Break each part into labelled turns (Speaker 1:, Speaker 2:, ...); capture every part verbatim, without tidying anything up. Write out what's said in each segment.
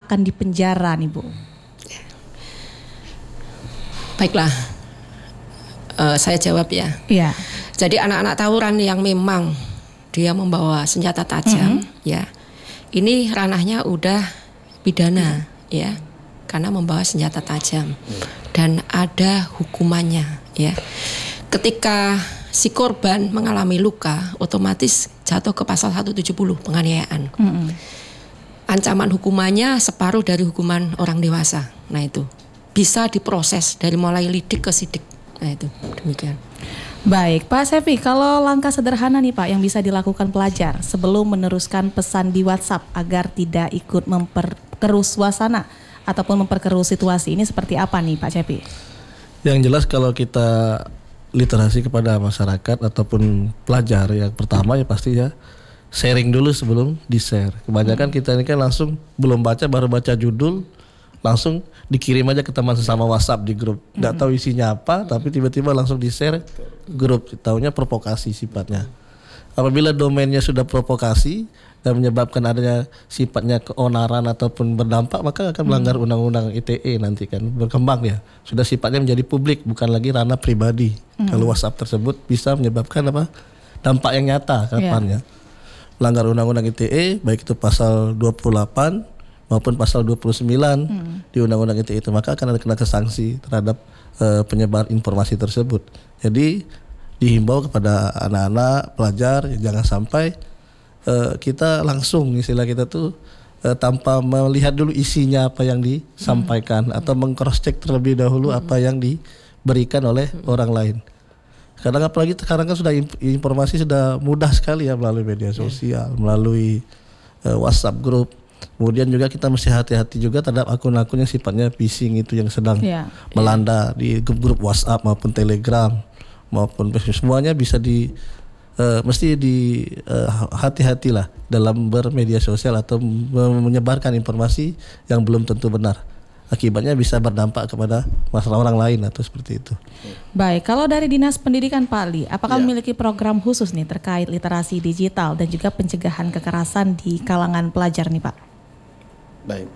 Speaker 1: akan dipenjara nih Bu?
Speaker 2: Baiklah, uh, saya jawab ya.
Speaker 1: Iya.
Speaker 2: Jadi anak-anak tawuran yang memang dia membawa senjata tajam, mm-hmm. ya, ini ranahnya udah pidana, mm-hmm. ya, karena membawa senjata tajam dan ada hukumannya, ya. Ketika si korban mengalami luka, otomatis jatuh ke pasal seratus tujuh puluh penganiayaan. Mm-hmm. Ancaman hukumannya separuh dari hukuman orang dewasa. Nah itu bisa diproses dari mulai lidik ke sidik. Nah itu demikian.
Speaker 1: Baik Pak Sefi, kalau langkah sederhana nih Pak yang bisa dilakukan pelajar sebelum meneruskan pesan di WhatsApp agar tidak ikut memperkeruh suasana ataupun memperkeruh situasi ini seperti apa nih Pak Sefi?
Speaker 3: Yang jelas kalau kita literasi kepada masyarakat ataupun pelajar, yang pertama ya pasti ya sharing dulu sebelum di-share. Kebanyakan hmm. kita ini kan langsung belum baca, baru baca judul langsung dikirim aja ke teman sesama WhatsApp di grup. Nggak tahu isinya apa, tapi tiba-tiba langsung di-share grup. Taunya provokasi sifatnya. Apabila domainnya sudah provokasi dan menyebabkan adanya sifatnya keonaran ataupun berdampak, maka akan melanggar undang-undang I T E nanti kan, berkembang ya. Sudah sifatnya menjadi publik, bukan lagi ranah pribadi. Hmm. Kalau WhatsApp tersebut bisa menyebabkan apa? Dampak yang nyata kapan ya. Melanggar undang-undang I T E, baik itu pasal dua puluh delapan maupun pasal dua puluh sembilan hmm. di undang-undang I T E itu, maka akan ada kena sanksi terhadap uh, penyebar informasi tersebut. Jadi dihimbau kepada anak-anak pelajar jangan sampai uh, kita langsung istilah kita tuh uh, tanpa melihat dulu isinya apa yang disampaikan hmm. atau meng-cross check terlebih dahulu hmm. apa yang diberikan oleh hmm. orang lain. Kadang apalagi sekarang kan sudah informasi sudah mudah sekali ya melalui media sosial, yeah. melalui uh, WhatsApp group. Kemudian juga kita mesti hati-hati juga terhadap akun-akun yang sifatnya phishing itu yang sedang yeah, melanda yeah. di grup-grup WhatsApp maupun Telegram maupun Facebook, semuanya bisa di uh, mesti di uh, hati-hatilah dalam bermedia sosial atau menyebarkan informasi yang belum tentu benar. Akibatnya bisa berdampak kepada masalah orang lain atau seperti itu.
Speaker 1: Baik, kalau dari Dinas Pendidikan Pak Ali, apakah ya. memiliki program khusus nih terkait literasi digital dan juga pencegahan kekerasan di kalangan pelajar nih Pak?
Speaker 4: Baik,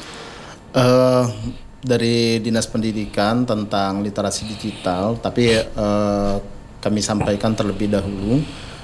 Speaker 4: uh, dari Dinas Pendidikan tentang literasi digital, tapi uh, kami sampaikan terlebih dahulu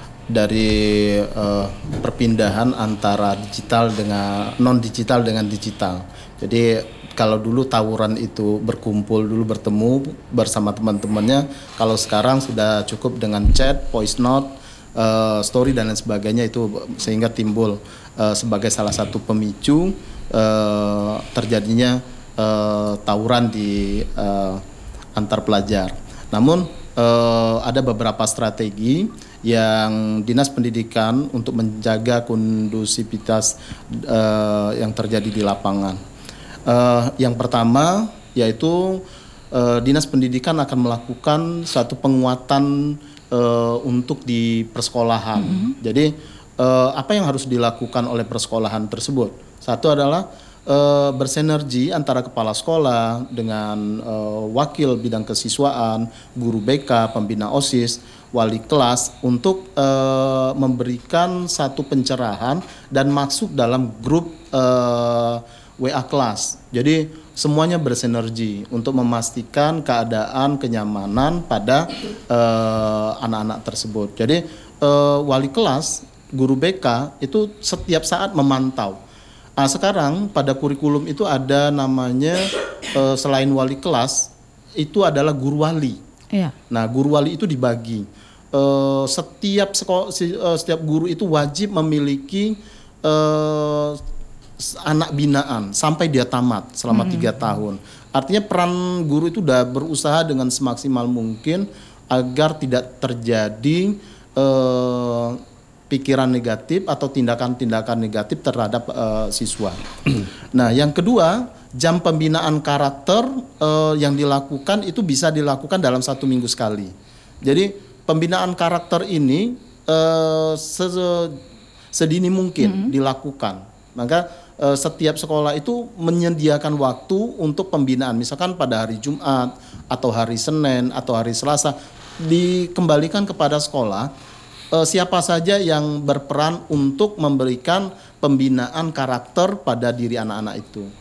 Speaker 4: dari uh, perpindahan antara digital dengan non digital dengan digital. Jadi kalau dulu tawuran itu berkumpul dulu bertemu bersama teman-temannya, kalau sekarang sudah cukup dengan chat, voice note, uh, story dan lain sebagainya, itu sehingga timbul uh, sebagai salah satu pemicu Uh, terjadinya uh, tawuran di uh, antar pelajar. Namun uh, ada beberapa strategi yang Dinas Pendidikan untuk menjaga kondusivitas uh, yang terjadi di lapangan. Uh, yang pertama yaitu uh, Dinas Pendidikan akan melakukan suatu penguatan uh, untuk di persekolahan. Mm-hmm. Jadi uh, apa yang harus dilakukan oleh persekolahan tersebut? Satu adalah e, bersinergi antara kepala sekolah dengan e, wakil bidang kesiswaan, guru B K, pembina OSIS, wali kelas untuk e, memberikan satu pencerahan dan masuk dalam grup e, W A kelas. Jadi semuanya bersinergi untuk memastikan keadaan kenyamanan pada e, anak-anak tersebut. Jadi e, wali kelas, guru B K itu setiap saat memantau. Nah, sekarang pada kurikulum itu ada namanya uh, selain wali kelas itu adalah guru wali. Iya. Nah, guru wali itu dibagi. Uh, setiap sekolah, uh, setiap guru itu wajib memiliki uh, anak binaan sampai dia tamat selama hmm. tiga tahun. Artinya peran guru itu sudah berusaha dengan semaksimal mungkin agar tidak terjadi uh, pikiran negatif atau tindakan-tindakan negatif terhadap uh, siswa. Nah, yang kedua, jam pembinaan karakter uh, yang dilakukan itu bisa dilakukan dalam satu minggu sekali. Jadi pembinaan karakter ini uh, sedini mungkin mm-hmm. dilakukan. Maka uh, setiap sekolah itu menyediakan waktu untuk pembinaan. Misalkan pada hari Jumat atau hari Senin atau hari Selasa dikembalikan kepada sekolah. Uh, siapa saja yang berperan untuk memberikan pembinaan karakter pada diri anak-anak itu.